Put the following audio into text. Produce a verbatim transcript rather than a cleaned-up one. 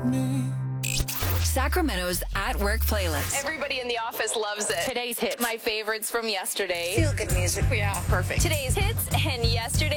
me. Sacramento's At Work playlist. Everybody in the office loves it. Today's hit, my favorites from yesterday. Feel good music. Yeah, perfect. Today's hits and yesterday.